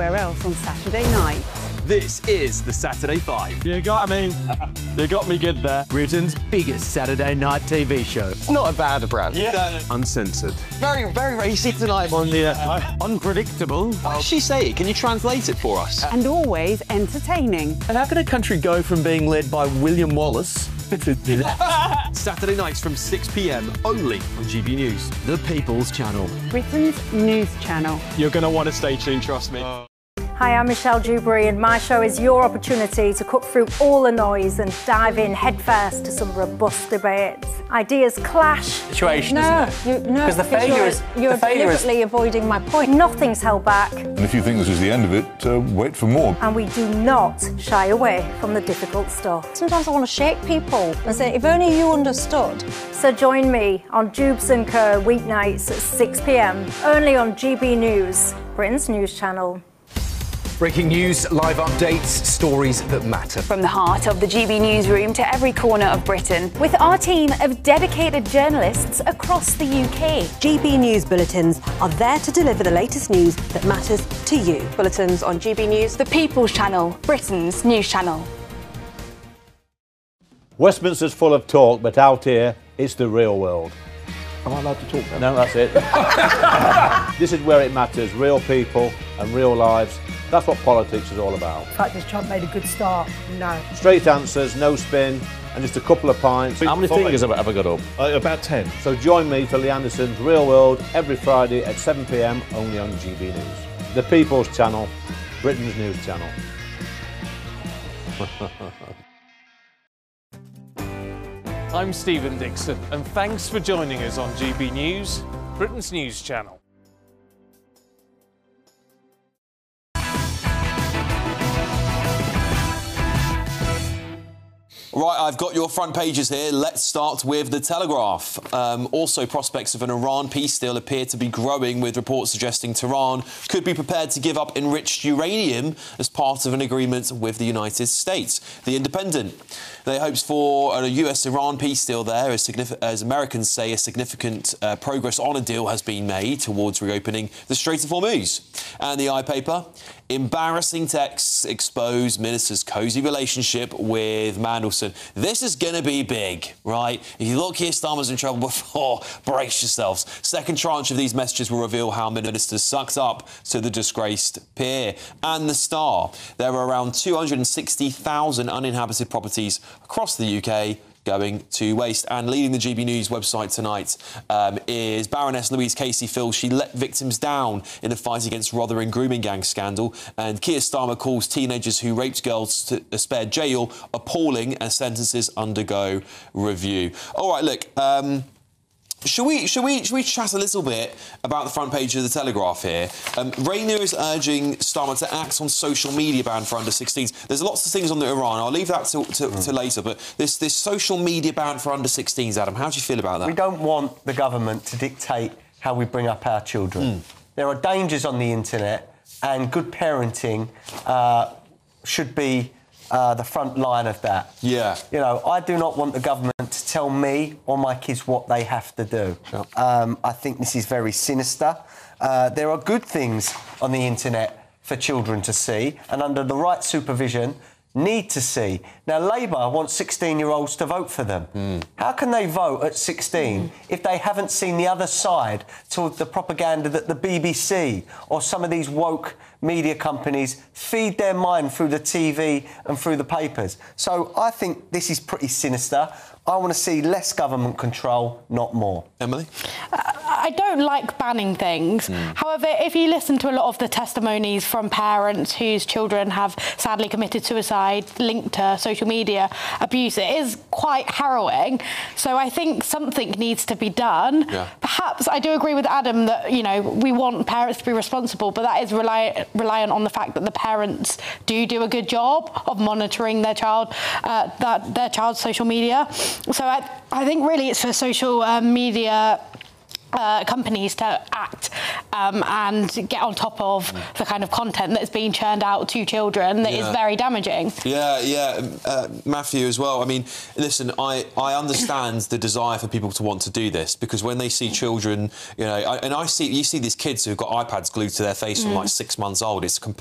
everywhere else on Saturday night. This is the Saturday Five. You got me good there. Britain's biggest Saturday night TV show. It's not a bad brand. Yeah. Uncensored. Very, very racy tonight. On the unpredictable. What does she say? Can you translate it for us? And always entertaining. And how can a country go from being led by William Wallace to Saturday nights from 6 p.m. only on GB News. the People's Channel? Britain's news channel. You're going to want to stay tuned, trust me. Hi, I'm Michelle Dewberry and my show is your opportunity to cut through all the noise and dive in headfirst to some robust debates. Ideas clash. Situation, No, isn't it? because the failure is... You're the failure deliberately avoiding my point. Nothing's held back And if you think this is the end of it, wait for more. and we do not shy away from the difficult stuff. Sometimes I want to shake people and say, if only you understood. So join me on Jubes & Co weeknights at 6 p.m. only on GB News, Britain's news channel. Breaking news, live updates, stories that matter. From the heart of the GB newsroom to every corner of Britain, with our team of dedicated journalists across the UK. GB News bulletins are there to deliver the latest news that matters to you. Bulletins on GB News, The People's Channel, Britain's news channel. Westminster's full of talk, but out here, it's the real world. Am I allowed to talk now? No, that's it. This is where it matters, real people and real lives. That's what politics is all about. In fact, has Trump made a good start? No. Straight answers, no spin, and just a couple of pints. How many fingers have I got up? About 10. So join me for Lee Anderson's Real World every Friday at 7 p.m. only on GB News. The People's Channel, Britain's news channel. I'm Stephen Dixon, and thanks for joining us on GB News, Britain's news channel. Right, I've got your front pages here. Let's start with The Telegraph. Also, prospects of an Iran peace deal appear to be growing, with reports suggesting Tehran could be prepared to give up enriched uranium as part of an agreement with the United States. The Independent. Their hopes for a US-Iran peace deal there, as Americans say, a significant progress on a deal has been made towards reopening the Strait of Hormuz. And the iPaper. Embarrassing texts expose minister's cosy relationship with Mandelson. This is going to be big, right? If you thought Keir Starmer's in trouble before, brace yourselves. Second tranche of these messages will reveal how ministers sucked up to the disgraced peer. And The Star. There are around 260,000 uninhabited properties across the UK going to waste. And leading the GB News website tonight is Baroness Louise Casey-Fill. She let victims down in the fight against Rotherham grooming gang scandal. And Keir Starmer calls teenagers who raped girls to spare jail appalling as sentences undergo review. All right, look. Should we chat a little bit about the front page of The Telegraph here? Rayner is urging Starmer to act on social media ban for under-16s. There's lots of things on the Iran. I'll leave that to later. But this social media ban for under-16s, Adam, how do you feel about that? We don't want the government to dictate how we bring up our children. There are dangers on the internet, and good parenting should be the front line of that. Yeah. You know, I do not want the government to tell me or my kids what they have to do. Sure. I think this is very sinister. There are good things on the internet for children to see, and under the right supervision, need to see. Now, Labour wants 16-year-olds to vote for them. How can they vote at 16 if they haven't seen the other side to the propaganda that the BBC or some of these woke media companies feed their mind through the TV and through the papers? So I think this is pretty sinister. I want to see less government control, not more. Emily? I don't like banning things. However, if you listen to a lot of the testimonies from parents whose children have sadly committed suicide linked to social media abuse, it is quite harrowing. So I think something needs to be done. Yeah. Perhaps I do agree with Adam that, you know, we want parents to be responsible, but that is reliant on the fact that the parents do a good job of monitoring their child, their child's social media. So I think really it's for social media companies to act and get on top of the kind of content that's being churned out to children that is very damaging. Matthew as well. I mean, listen, I understand the desire for people to want to do this, because when they see children, you know, you see these kids who've got iPads glued to their face from like 6 months old. It's